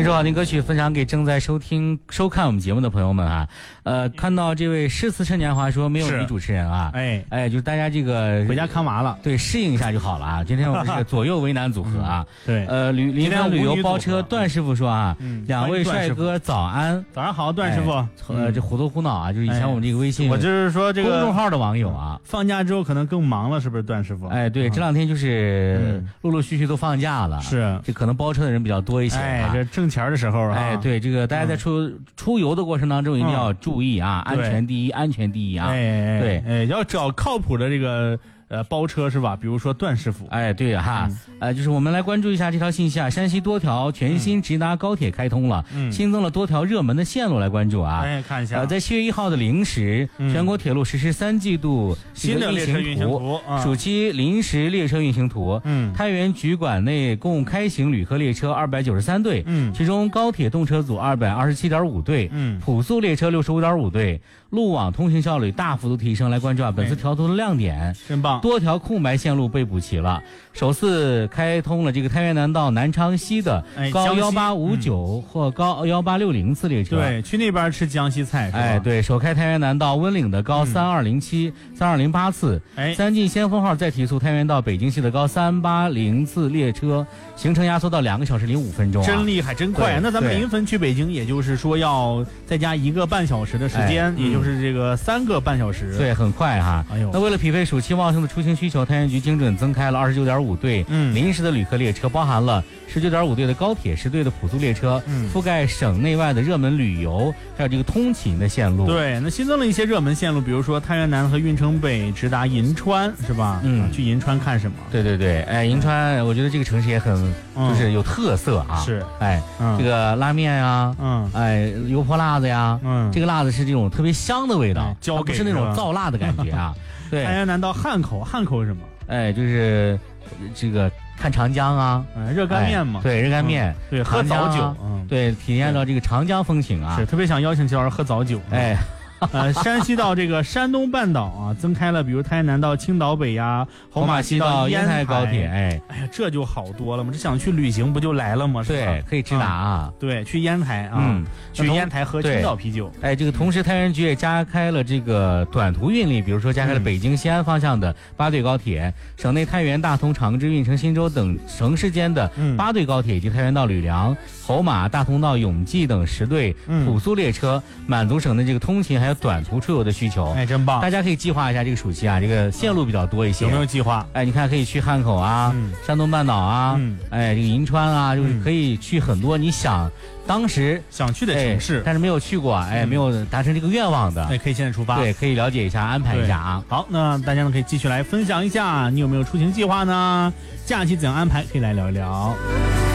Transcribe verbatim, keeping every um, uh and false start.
一首好听歌曲分享给正在收听收看我们节目的朋友们啊。呃，看到这位诗词趁年华说没有女主持人啊， 哎哎，就是大家这个回家看娃了， 对，适应一下就好了啊。今天我们是个左右为难组合啊， 嗯、对， 呃，旅临汾旅游包车段师傅说啊， 嗯、 两位帅哥早安， 早上好，段师傅。 哎、呃，这糊涂糊脑啊，就是以前我们这个微信， 哎、我就是说这个公众号的网友啊， 放假之后可能更忙了，是不是段师傅？ 哎，对，这两天就是陆陆续续都放假了， 是， 这可能包车的人比较多一些、啊， 哎，这挣钱的时候啊， 哎，对，这个大家在出、嗯、出游的过程当中一定要注意啊， 嗯、 安全第一，安全第一啊， 哎， 对， 哎，要找靠谱的这个。呃，包车是吧？比如说段师傅， 哎，对哈，嗯、呃，就是我们来关注一下这条信息啊。山西多条全新直达高铁开通了，嗯、新增了多条热门的线路来关注啊。 哎，看一下， 呃，在七月一号的零时，嗯、全国铁路实施三季度新的列车运行图， 啊、暑期临时列车运行图。嗯，太原局管内共开行旅客列车二百九十三对，嗯，其中高铁动车组二百二十七点五对，嗯，普速列车六十五点五对，路网通行效率大幅度提升。来关注啊，本次调图的亮点， 哎、真棒。 多条空白线路被补齐了，首次开通了这个太原南到南昌西的高幺八五九或高幺八六零次列车。 对，去那边吃江西菜是吧？ 哎，对，首开太原南到温岭的高三二零七、三二零八次。哎，三进先锋号再提速太原到北京西的高三八零次列车，行程压缩到两个小时零五分钟、啊， 真厉害，真快。那咱们临汾去北京，也就是说要再加一个半小时的时间，哎、也就是这个三个半小时。 对，很快哈。 哎呦， 那为了匹配暑期旺盛的出行需求，太原局精准增开了二十九点五对嗯临时的旅客列车，包含了十九点五对的高铁、十对的普速列车，嗯，覆盖省内外的热门旅游还有这个通勤的线路。 对，那新增了一些热门线路，比如说太原南和运城北直达银川，是吧？嗯，去银川看什么？ 对对对，哎，银川，我觉得这个城市也很、嗯、就是有特色啊。 是， 哎，嗯、这个拉面呀，嗯，哎，油泼辣子呀，嗯，这个辣子是这种特别香的味道， 哎、 它不是那种燥辣的感觉啊。对， 太原南到汉口，汉口是什么？ 哎，就是这个看长江啊， 嗯，热干面嘛， 哎、对，热干面，嗯、 对，喝早酒， 嗯，对，体验到这个长江风情啊， 是特别想邀请齐老师喝早酒， 哎。 呃，山西到这个山东半岛啊，增开了，比如太原南到青岛北呀，侯马西到烟台高铁，哎， 哎呀，这就好多了嘛！这想去旅行不就来了吗？是吧？ 对，可以直达啊、 嗯。对，去烟台啊， 嗯， 去烟台喝青岛啤酒。 哎，这个同时，太原局也加开了这个短途运力，比如说加开了北京、西安方向的八对高铁，嗯、省内太原、大同、长治、运城、新州等城市间的八对高铁，以及太原到吕梁、侯马、大同到永济等十对普速列车，嗯、满足省内这个通勤还有短途出游的需求。 哎，真棒！ 大家可以计划一下这个暑期啊，这个线路比较多一些。 有没有计划？ 哎，你看可以去汉口啊，嗯、山东半岛啊，嗯、哎，这个银川啊，就是可以去很多你想当时想去的城市， 哎、但是没有去过，哎，嗯、没有达成这个愿望的， 哎，可以现在出发。 对，可以了解一下，安排一下啊。 好，那大家呢可以继续来分享一下，你有没有出行计划呢？假期怎样安排？可以来聊一聊。